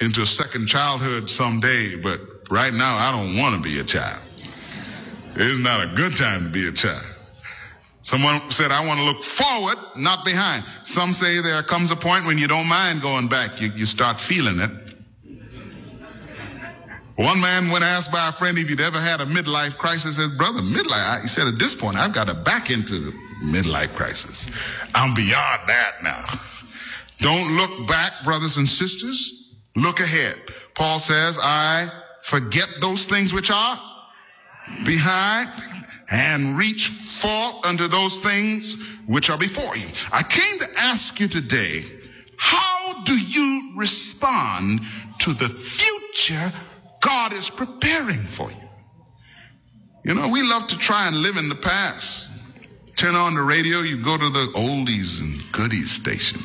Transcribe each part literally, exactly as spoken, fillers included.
into a second childhood someday, but right now I don't want to be a child. It's not a good time to be a child. Someone said, I want to look forward, not behind. Some say there comes a point when you don't mind going back. You, you start feeling it. One man, when asked by a friend if he'd ever had a midlife crisis, said, brother, midlife, he said, at this point, I've got to back into midlife crisis. I'm beyond that now. Don't look back, brothers and sisters. Look ahead. Paul says, I forget those things which are behind and reach forth unto those things which are before you. I came to ask you today, how do you respond to the future God is preparing for you? You know, we love to try and live in the past. Turn on the radio, you go to the oldies and goodies station.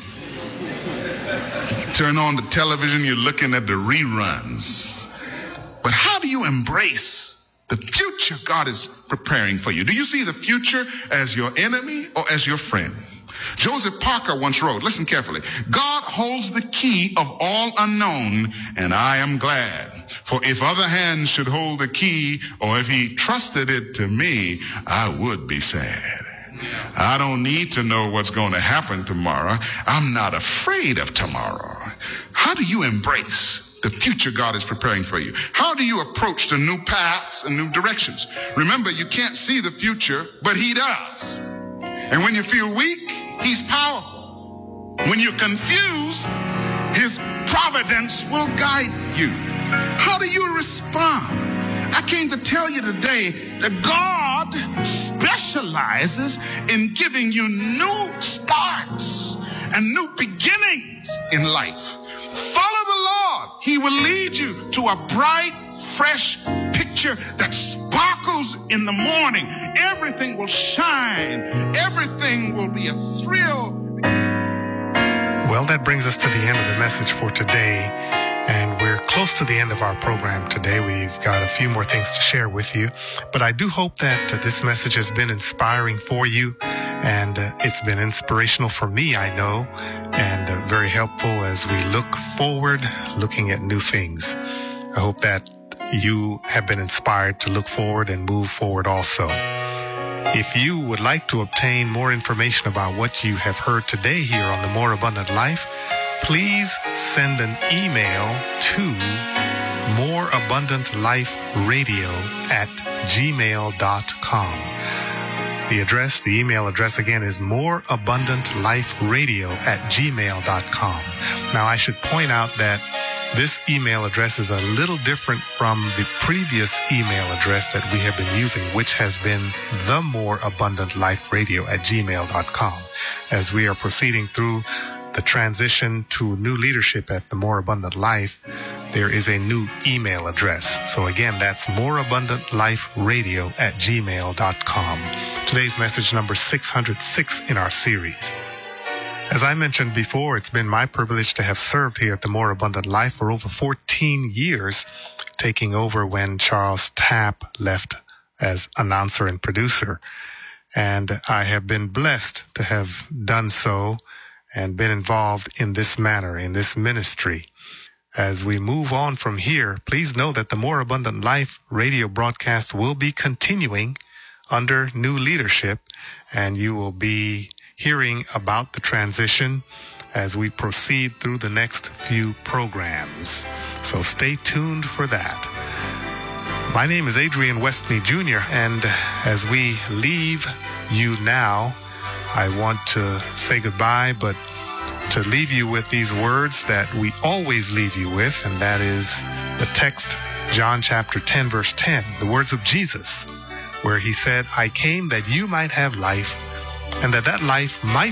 Turn on the television, you're looking at the reruns. But how do you embrace the future God is preparing for you? Do you see the future as your enemy or as your friend? Joseph Parker once wrote, listen carefully, God holds the key of all unknown, and I am glad. For if other hands should hold the key, or if he trusted it to me, I would be sad. I don't need to know what's going to happen tomorrow. I'm not afraid of tomorrow. How do you embrace the future God is preparing for you? How do you approach the new paths and new directions? Remember, you can't see the future, but he does. And when you feel weak, he's powerful. When you're confused, his providence will guide you. How do you respond? I came to tell you today that God specializes in giving you new starts and new beginnings in life. Follow the Lord. He will lead you to a bright, fresh picture that sparkles in the morning. Everything will shine. Everything will be a thrill. Well, that brings us to the end of the message for today. And we're close to the end of our program today. We've got a few more things to share with you. But I do hope that uh, this message has been inspiring for you. And uh, it's been inspirational for me, I know, and uh, very helpful as we look forward, looking at new things. I hope that you have been inspired to look forward and move forward also. If you would like to obtain more information about what you have heard today here on The More Abundant Life, please send an email to moreabundantliferadio at gmail dot com. The address, the email address again is moreabundantliferadio at gmail dot com. Now, I should point out that this email address is a little different from the previous email address that we have been using, which has been the moreabundantliferadio at gmail dot com. As we are proceeding through the transition to new leadership at The More Abundant Life, there is a new email address. So again, that's moreabundantliferadio at gmail dot com. Today's message number six hundred six in our series. As I mentioned before, it's been my privilege to have served here at The More Abundant Life for over fourteen years, taking over when Charles Tapp left as announcer and producer. And I have been blessed to have done so and been involved in this manner, in this ministry. As we move on from here, please know that the More Abundant Life radio broadcast will be continuing under new leadership, and you will be hearing about the transition as we proceed through the next few programs. So stay tuned for that. My name is Adrian Westney Junior, and as we leave you now, I want to say goodbye, but to leave you with these words that we always leave you with, and that is the text, John chapter ten, verse ten, the words of Jesus, where he said, I came that you might have life, and that that life might